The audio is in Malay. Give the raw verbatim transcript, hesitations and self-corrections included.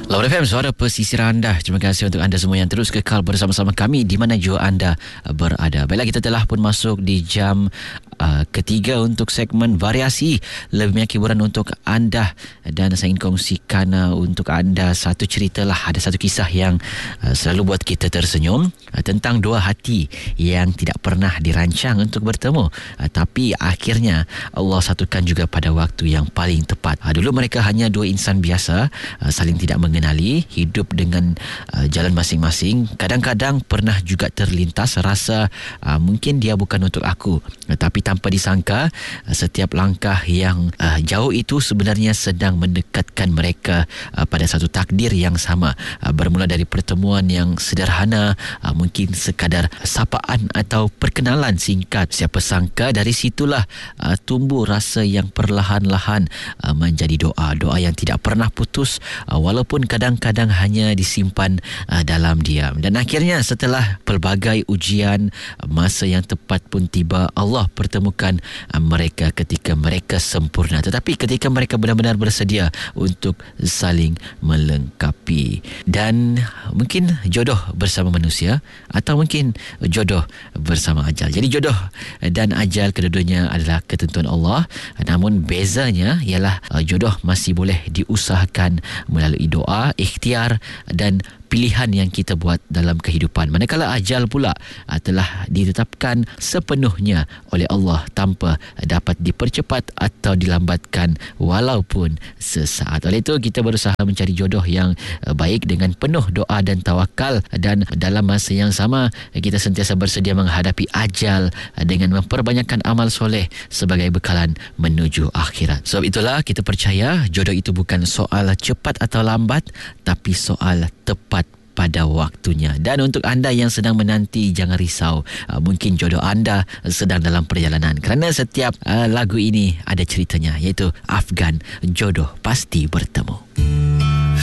Lawan F M, suara pesisir anda. Terima kasih untuk anda semua yang terus kekal bersama-sama kami di mana jua anda berada. Baiklah, kita telah pun masuk di jam uh, ketiga untuk segmen variasi lebih banyak hiburan untuk anda, dan saya ingin kongsikan uh, untuk anda satu cerita lah. Ada satu kisah yang uh, selalu buat kita tersenyum uh, tentang dua hati yang tidak pernah dirancang untuk bertemu, uh, tapi akhirnya Allah satukan juga pada waktu yang paling tepat. Uh, dulu mereka hanya dua insan biasa, uh, saling tidak mengenali, hidup dengan uh, jalan masing-masing. Kadang-kadang pernah juga terlintas rasa uh, mungkin dia bukan untuk aku, uh, tapi tanpa disangka uh, setiap langkah yang uh, jauh itu sebenarnya sedang mendekatkan mereka uh, pada satu takdir yang sama. Uh, bermula dari pertemuan yang sederhana, uh, mungkin sekadar sapaan atau perkenalan singkat. Siapa sangka dari situlah uh, tumbuh rasa yang perlahan-lahan uh, menjadi doa, doa yang tidak pernah putus, uh, walaupun kadang-kadang hanya disimpan uh, dalam diam. Dan akhirnya setelah pelbagai ujian, masa yang tepat pun tiba. Allah pertemukan uh, mereka ketika mereka sempurna, tetapi ketika mereka benar-benar bersedia untuk saling melengkapi. Dan mungkin jodoh bersama manusia atau mungkin jodoh bersama ajal. Jadi jodoh dan ajal kedua-duanya adalah ketentuan Allah, namun bezanya ialah uh, jodoh masih boleh diusahakan melalui doa, ikhtiar dan pilihan yang kita buat dalam kehidupan. Manakala ajal pula uh, telah ditetapkan sepenuhnya oleh Allah tanpa dapat dipercepat atau dilambatkan walaupun sesaat. Oleh itu kita berusaha mencari jodoh yang uh, baik dengan penuh doa dan tawakal, dan dalam masa yang sama kita sentiasa bersedia menghadapi ajal uh, dengan memperbanyakkan amal soleh sebagai bekalan menuju akhirat. Sebab itulah kita percaya jodoh itu bukan soal cepat atau lambat, tapi soal tepat pada waktunya. Dan untuk anda yang sedang menanti, jangan risau, uh, mungkin jodoh anda sedang dalam perjalanan, kerana setiap uh, lagu ini ada ceritanya, iaitu Afgan, jodoh pasti bertemu.